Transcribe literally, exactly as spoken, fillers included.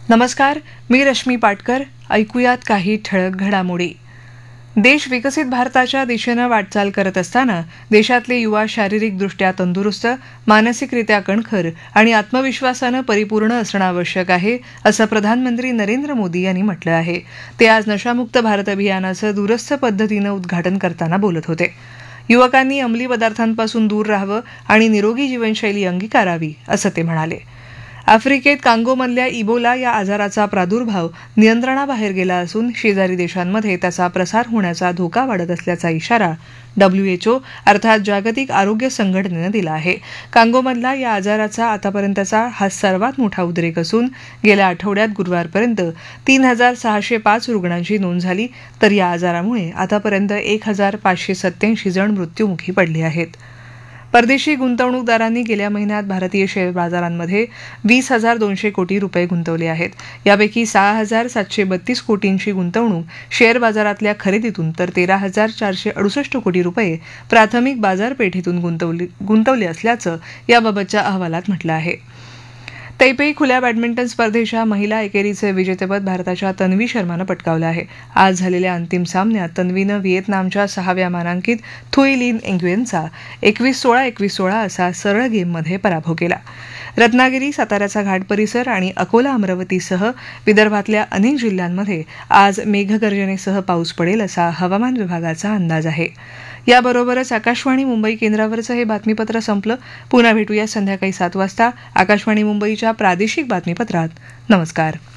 नमस्कार, मी रश्मी पाटकर. ऐकूयात काही ठळक घडामोडी. देश विकसित भारताच्या दिशेनं वाटचाल करत असताना देशातले युवा शारीरिकदृष्ट्या तंदुरुस्त, मानसिकरित्या कणखर आणि आत्मविश्वासानं परिपूर्ण असणं आवश्यक आहे, असं प्रधानमंत्री नरेंद्र मोदी यांनी म्हटलं आहे. ते आज नशामुक्त भारत अभियानाचं दूरस्थ पद्धतीनं उद्घाटन करताना बोलत होते. युवकांनी अंमली पदार्थांपासून दूर राहावं आणि निरोगी जीवनशैली अंगीकारावी, असं ते म्हणाले. आफ्रिकेत कांगोमधल्या इबोला या आजाराचा प्रादुर्भाव नियंत्रणाबाहेर गेला असून शेजारी देशांमध्ये त्याचा प्रसार होण्याचा धोका वाढत असल्याचा इशारा डब्ल्यूएचओ अर्थात जागतिक आरोग्य संघटनेनं दिला आहे. कांगोमधला या आजाराचा आतापर्यंतचा हा सर्वात मोठा उद्रेक असून गेल्या आठवड्यात गुरुवारपर्यंत तीन हजार सहाशे पाच रुग्णांची नोंद झाली, तर या आजारामुळे आतापर्यंत एक हजार पाचशे सत्याऐंशी जण मृत्युमुखी पडले आहेत. परदेशी गुंतवणूकदारांनी गेल्या महिन्यात भारतीय शेअर बाजारांमध्ये वीस हजार दोनशे कोटी रुपये गुंतवले आहेत. यापैकी सहा हजार सातशे बत्तीस कोटींची गुंतवणूक शेअर बाजारातल्या खरेदीतून तर तेरा हजार चारशे अडुसष्ट कोटी रुपये प्राथमिक बाजारपेठेतून गुंतवले गुंतवले असल्याचं याबाबतच्या अहवालात म्हटलं आहे. तैपेई खुल्या बॅडमिंटन स्पर्धेच्या महिला एकेरीचे विजेतेपद भारताच्या तन्वी शर्मानं पटकावलं आहे. आज झालेल्या अंतिम सामन्यात तन्वीनं व्हिएतनामच्या सहाव्या मानांकित थुई लिन एंग्युएनचा एकवीस सोळा एकवीस सोळा असा सरळ गेममध्ये पराभव केला. रत्नागिरी, साताऱ्याचा घाट परिसर आणि अकोला, अमरावतीसह विदर्भातल्या अनेक जिल्ह्यांमध्ये आज मेघगर्जनेसह पाऊस पडेल असा हवामान विभागाचा अंदाज आहे. याबरोबरच आकाशवाणी मुंबई केंद्रावरचं हे बातमीपत्र संपलं. पुन्हा भेटूया संध्याकाळी सात वाजता आकाशवाणी मुंबईच्या प्रादेशिक बातमीपत्रात. नमस्कार.